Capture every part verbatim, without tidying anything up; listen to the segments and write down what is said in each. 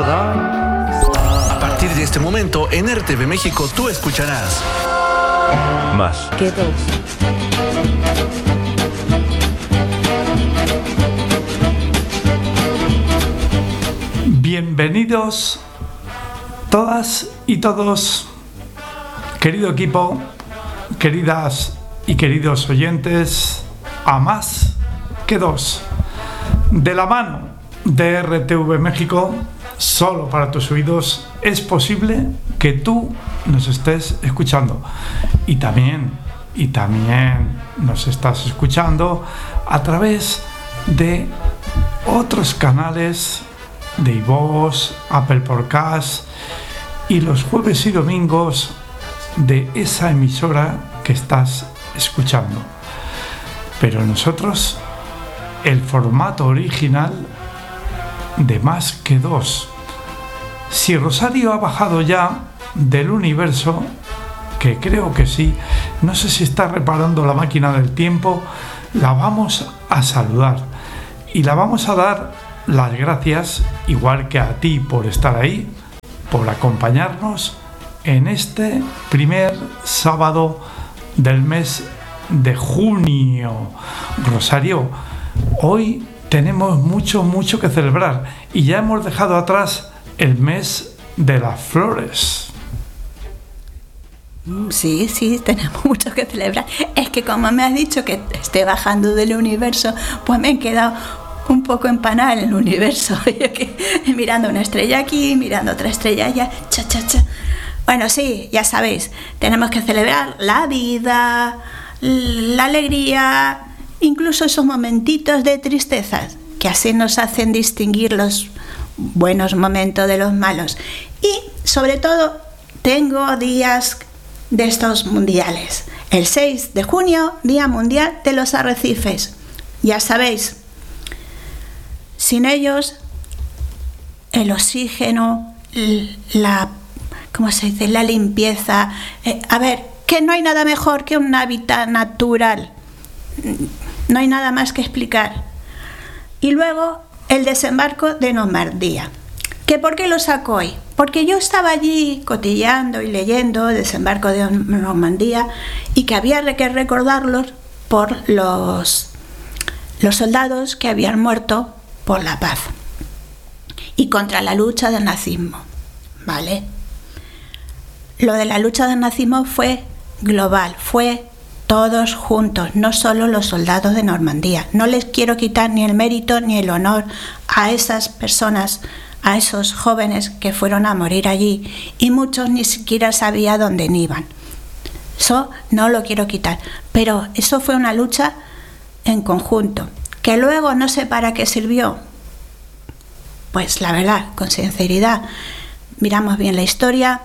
A partir de este momento, en R T V México, tú escucharás Más que dos. Bienvenidos todas y todos, querido equipo, queridas y queridos oyentes, a Más que dos. De la mano de R T V México, solo para tus oídos, es posible que tú nos estés escuchando. Y también, y también nos estás escuchando a través de otros canales de iVoox, Apple Podcast y los jueves y domingos de esa emisora que estás escuchando. Pero nosotros, el formato original de Más que dos. Si Rosario ha bajado ya del universo, que creo que sí, no sé si está reparando la máquina del tiempo, la vamos a saludar y la vamos a dar las gracias, igual que a ti por estar ahí, por acompañarnos en este primer sábado del mes de junio. Rosario, hoy tenemos mucho, mucho que celebrar y ya hemos dejado atrás el mes de las flores. Sí, sí, tenemos mucho que celebrar. Es que como me has dicho que esté bajando del universo, pues me he quedado un poco empanada en el universo. Yo que, mirando una estrella aquí, mirando otra estrella allá, cha, cha, cha. Bueno, sí, ya sabéis, tenemos que celebrar la vida, la alegría, incluso esos momentitos de tristeza, que así nos hacen distinguir los buenos momentos de los malos. Y sobre todo, tengo días de estos mundiales. El seis de junio, Día Mundial de los Arrecifes. Ya sabéis, sin ellos, el oxígeno, la, ¿cómo se dice? La limpieza. Eh, a ver, que no hay nada mejor que un hábitat natural. No hay nada más que explicar. Y luego el desembarco de Normandía. ¿Que por qué lo saco hoy? Porque yo estaba allí cotilleando y leyendo el desembarco de Normandía y que había que recordarlos por los, los soldados que habían muerto por la paz y contra la lucha del nazismo, ¿vale? Lo de la lucha del nazismo fue global, fue todos juntos, no solo los soldados de Normandía. No les quiero quitar ni el mérito ni el honor a esas personas, a esos jóvenes que fueron a morir allí y muchos ni siquiera sabían dónde iban. Eso no lo quiero quitar, pero eso fue una lucha en conjunto, que luego no sé para qué sirvió. Pues la verdad, con sinceridad, miramos bien la historia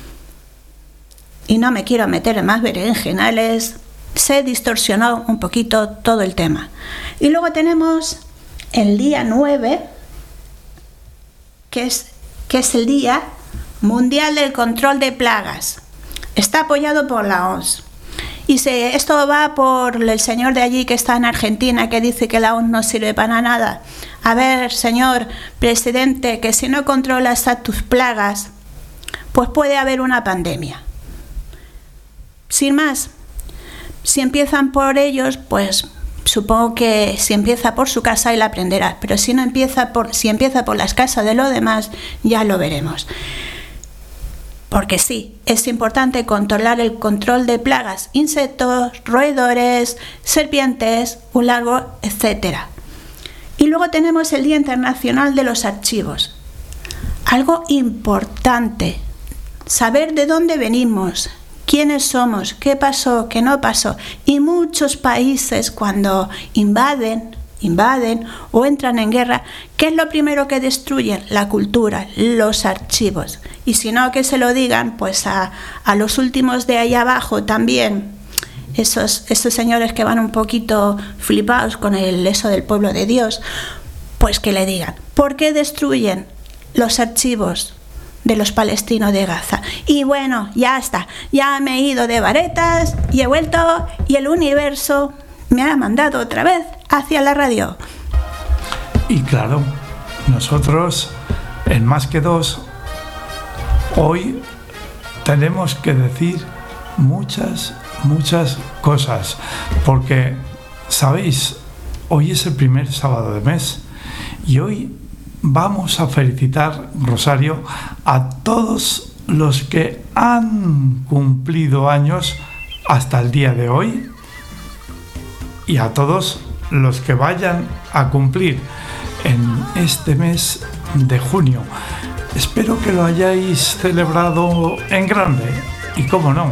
y no me quiero meter en más berenjenales. Se distorsionó un poquito todo el tema. Y luego tenemos el día nueve, que es, que es el Día Mundial del Control de Plagas. Está apoyado por la O M S. Y se, esto va por el señor de allí que está en Argentina, que dice que la O M S no sirve para nada. A ver, señor presidente, que si no controlas a tus plagas, pues puede haber una pandemia. Sin más. Si empiezan por ellos, pues supongo que si empieza por su casa él aprenderá, pero si no empieza por, si empieza por las casas de los demás, ya lo veremos. Porque sí, es importante controlar el control de plagas, insectos, roedores, serpientes, un largo, etcétera. Y luego tenemos el Día Internacional de los Archivos. Algo importante, saber de dónde venimos, quiénes somos, qué pasó, qué no pasó. Y muchos países cuando invaden, invaden o entran en guerra, ¿qué es lo primero que destruyen? La cultura, los archivos. Y si no, que se lo digan pues a, a los últimos de ahí abajo también, esos, esos señores que van un poquito flipados con el eso del pueblo de Dios, pues que le digan, ¿por qué destruyen los archivos de los palestinos de Gaza? Y bueno, ya está, ya me he ido de varetas y he vuelto y el universo me ha mandado otra vez hacia la radio. Y claro, nosotros en Más que Dos, hoy tenemos que decir muchas, muchas cosas, porque, ¿sabéis? Hoy es el primer sábado de mes y hoy vamos a felicitar, Rosario, a todos los que han cumplido años hasta el día de hoy y a todos los que vayan a cumplir en este mes de junio. Espero que lo hayáis celebrado en grande y, cómo no,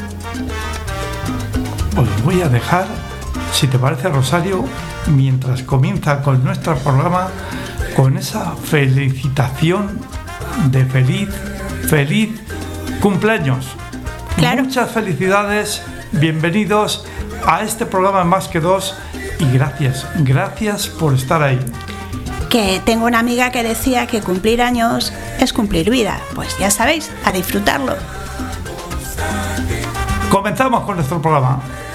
os voy a dejar, si te parece, Rosario, mientras comienza con nuestro programa, con esa felicitación de feliz, feliz cumpleaños. Claro. Muchas felicidades, bienvenidos a este programa Más que Dos y gracias, gracias por estar ahí. Que tengo una amiga que decía que cumplir años es cumplir vida. Pues ya sabéis, a disfrutarlo. Comenzamos con nuestro programa.